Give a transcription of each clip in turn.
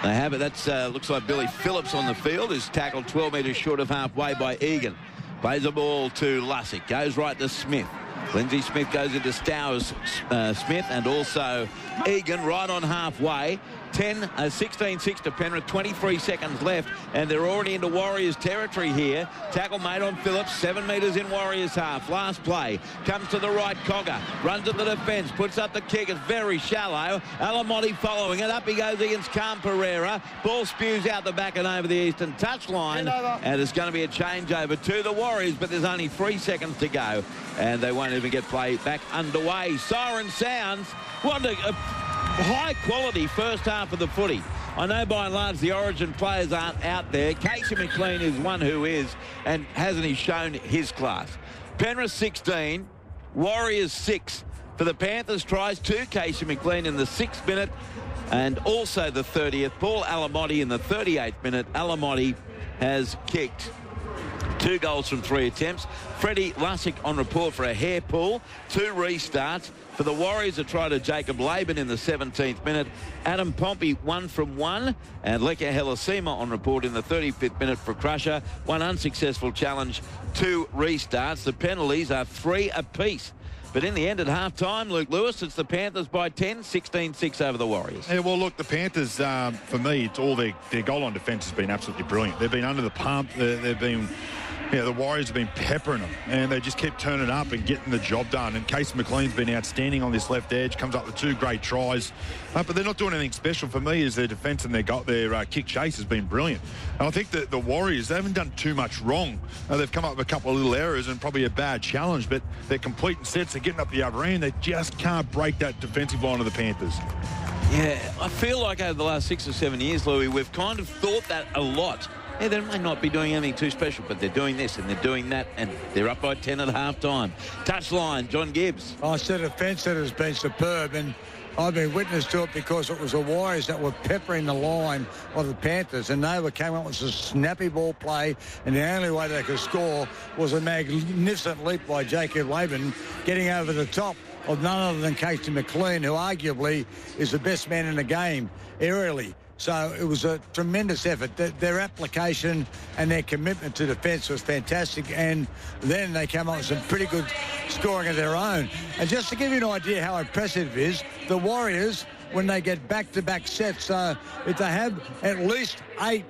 They have it. That's looks like Billy Phillips on the field. Is tackled 12 metres short of halfway by Egan. Plays the ball to Lussick. Goes right to Smith. Lindsay Smith goes into Stowers Smith and also Egan right on halfway. 16-6 to Penrith, 23 seconds left, and they're already into Warriors territory here. Tackle made on Phillips, 7 metres in Warriors half. Last play, comes to the right, Cogger, runs at the defence, puts up the kick, it's very shallow. Alamotti following it, up he goes against Cam Pereira. Ball spews out the back and over the eastern touchline, and it's going to be a changeover to the Warriors, but there's only 3 seconds to go, and they won't even get play back underway. Siren sounds. What a high-quality first half of the footy. I know by and large the Origin players aren't out there. Casey McLean is one who is, and hasn't he shown his class. Penrith 16, Warriors 6. For the Panthers, tries to Casey McLean in the 6th minute and also the 30th. Paul Alamotti in the 38th minute. Alamotti has kicked 2 goals from 3 attempts. Freddie Lussick on report for a hair pull. 2 restarts. For the Warriors, a try to Jacob Laban in the 17th minute. Adam Pompey 1 from 1. And Leka Helasima on report in the 35th minute for Crusher. 1 unsuccessful challenge, 2 restarts. The penalties are 3 apiece. But in the end, at half-time, Luke Lewis, it's the Panthers by 10, 16-6 over the Warriors. Yeah, well, look, the Panthers, for me, it's all their goal-line defence has been absolutely brilliant. They've been under the pump. They've been... Yeah, the Warriors have been peppering them, and they just keep turning up and getting the job done. And Casey McLean's been outstanding on this left edge, comes up with 2 great tries. But they're not doing anything special for me as their defence and their kick chase has been brilliant. And I think that the Warriors, they haven't done too much wrong. They've come up with a couple of little errors and probably a bad challenge, but they're completing sets, they're getting up the other end. They just can't break that defensive line of the Panthers. Yeah, I feel like over the last 6 or 7 years, Louis, we've kind of thought that a lot. Yeah, they may not be doing anything too special, but they're doing this and they're doing that, and they're up by 10 at half-time. Touchline, John Gibbs. I said the defence has been superb, and I've been witness to it because it was the Warriors that were peppering the line of the Panthers, and they came up with a snappy ball play, and the only way they could score was a magnificent leap by Jacob Laban getting over the top of none other than Casey McLean, who arguably is the best man in the game aerially. So it was a tremendous effort. Their application and their commitment to defence was fantastic, and then they came up with some pretty good scoring of their own. And just to give you an idea how impressive it is, the Warriors, when they get back-to-back sets, if they have at least eight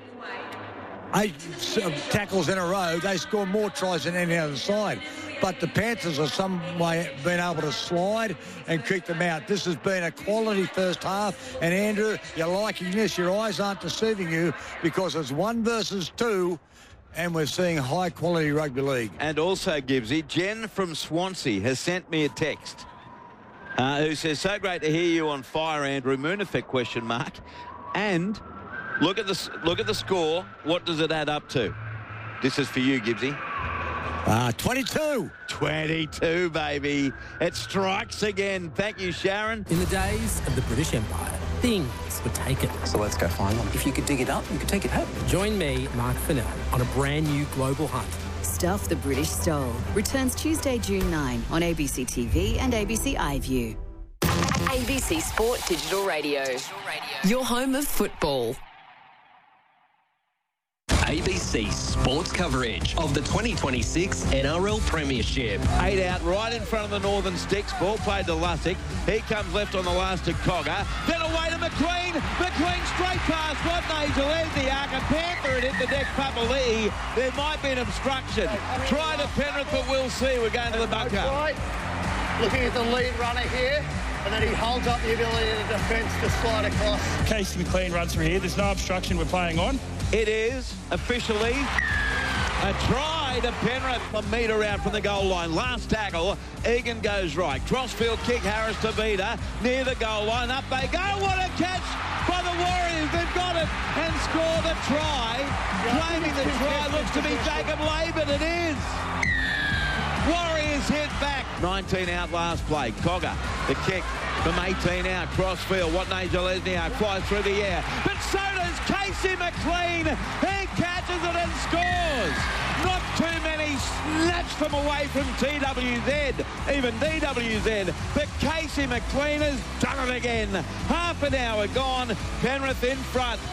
tackles in a row, they score more tries than any other side. But the Panthers are some way been able to slide and keep them out. This has been a quality first half. And, Andrew, you're liking this. Your eyes aren't deceiving you because it's 1 versus 2, and we're seeing high-quality rugby league. And also, Gibbsy, Jen from Swansea has sent me a text who says, so great to hear you on fire, Andrew. Moon effect, ? And look at the score. What does it add up to? This is for you, Gibbsy. 22. 22, baby. It strikes again. Thank you, Sharon. In the days of the British Empire, things were taken. So let's go find them. If you could dig it up, you could take it home. Join me, Mark Fennell, on a brand new global hunt. Stuff the British Stole returns Tuesday, June 9 on ABC TV and ABC iView. ABC Sport Digital Radio. Your home of football. ABC Sports coverage of the 2026 NRL Premiership. 8 out right in front of the Northern Sticks. Ball played to Lussick. He comes left on the last to Cogger. Then away to McLean. McLean straight past Rodney Zelezniak. A Panther had hit the deck Papali'i. There might be an obstruction. Try to Penrith, but we'll see. We're going to the bunker. Right. Looking at the lead runner here. And then he holds up the ability of the defence to slide across. Casey McLean runs through here. There's no obstruction we're playing on. It is officially a try to Penrith. A metre out from the goal line. Last tackle. Egan goes right. Crossfield kick. Harris to Vida. Near the goal line. Up they go. What a catch by the Warriors. They've got it and score the try. Claiming the try looks to be Jacob Laban. It is. Warriors hit back. 19 out last play. Cogger, the kick from 18 out. Crossfield. Watney Zelezniak flies through the air. But so does Casey McLean. He catches it and scores. Not too many snatched them away from TWZ, even DWZ. But Casey McLean has done it again. Half an hour gone. Penrith in front.